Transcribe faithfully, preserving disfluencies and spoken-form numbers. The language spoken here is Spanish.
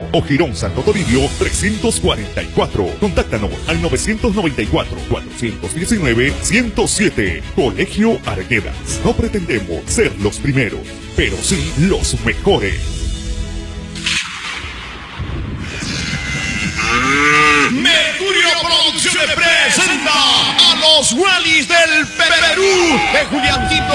o Girón Santo Toribio trescientos cuarenta y cuatro. Contáctanos al nueve nueve cuatro, cuatro uno nueve, uno cero siete. Colegio Arguedas. No pretendemos ser los primeros, pero sí los mejores. Mercurio Producciones presenta a los Wallis del Perú de Juliancito